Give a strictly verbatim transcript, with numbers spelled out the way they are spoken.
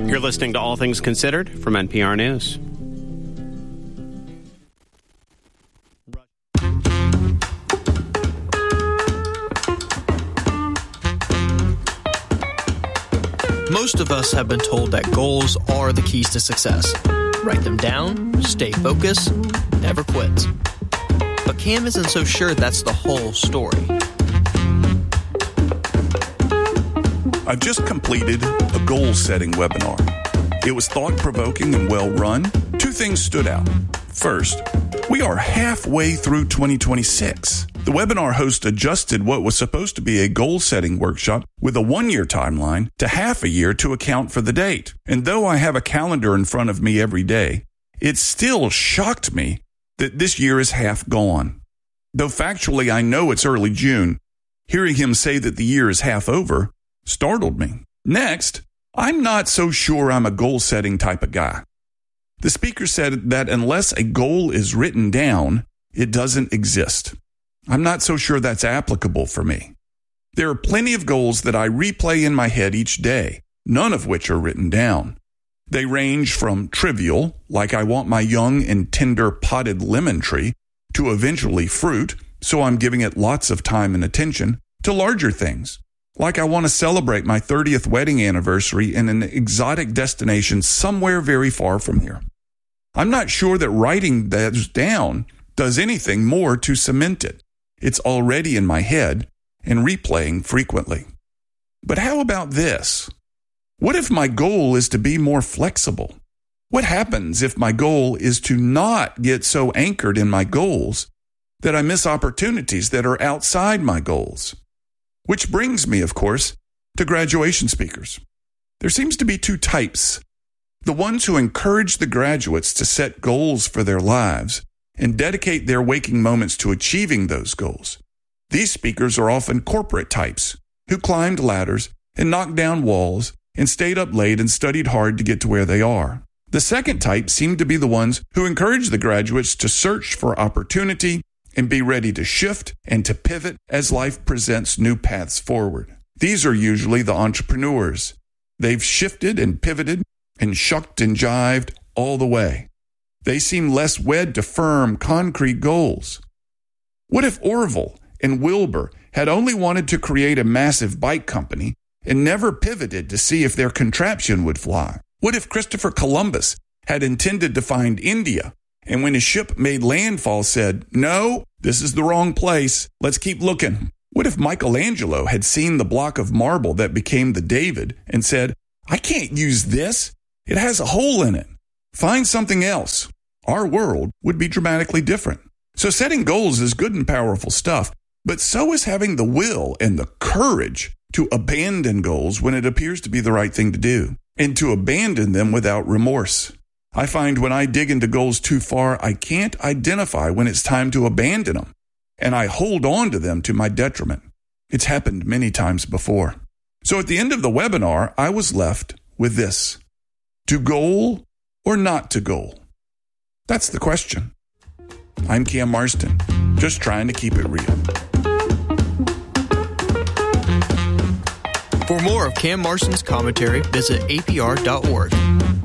You're listening to All Things Considered from N P R News. Most of us have been told that goals are the keys to success. Write them down, stay focused, never quit. But Cam isn't so sure that's the whole story. I've just completed a goal-setting webinar. It was thought-provoking and well-run. Two things stood out. First, we are halfway through twenty twenty-six. The webinar host adjusted what was supposed to be a goal-setting workshop with a one-year timeline to half a year to account for the date. And though I have a calendar in front of me every day, it still shocked me that this year is half gone. Though factually I know it's early June, hearing him say that the year is half over startled me. Next, I'm not so sure I'm a goal-setting type of guy. The speaker said that unless a goal is written down, it doesn't exist. I'm not so sure that's applicable for me. There are plenty of goals that I replay in my head each day, none of which are written down. They range from trivial, like I want my young and tender potted lemon tree, to eventually fruit, so I'm giving it lots of time and attention, to larger things, like I want to celebrate my thirtieth wedding anniversary in an exotic destination somewhere very far from here. I'm not sure that writing that down does anything more to cement it. It's already in my head and replaying frequently. But how about this? What if my goal is to be more flexible? What happens if my goal is to not get so anchored in my goals that I miss opportunities that are outside my goals? Which brings me, of course, to graduation speakers. There seems to be two types. The ones who encourage the graduates to set goals for their lives and dedicate their waking moments to achieving those goals. These speakers are often corporate types who climbed ladders and knocked down walls and stayed up late and studied hard to get to where they are. The second type seem to be the ones who encourage the graduates to search for opportunity and be ready to shift and to pivot as life presents new paths forward. These are usually the entrepreneurs. They've shifted and pivoted and shucked and jived all the way. They seem less wed to firm, concrete goals. What if Orville and Wilbur had only wanted to create a massive bike company and never pivoted to see if their contraption would fly? What if Christopher Columbus had intended to find India, and when his ship made landfall said, "No, this is the wrong place. Let's keep looking"? What if Michelangelo had seen the block of marble that became the David and said, "I can't use this. It has a hole in it. Find something else"? Our world would be dramatically different. So setting goals is good and powerful stuff, but so is having the will and the courage to abandon goals when it appears to be the right thing to do, and to abandon them without remorse. I find when I dig into goals too far, I can't identify when it's time to abandon them, and I hold on to them to my detriment. It's happened many times before. So at the end of the webinar, I was left with this: to goal or not to goal? That's the question. I'm Cam Marston, just trying to keep it real. For more of Cam Marston's commentary, visit A P R dot org.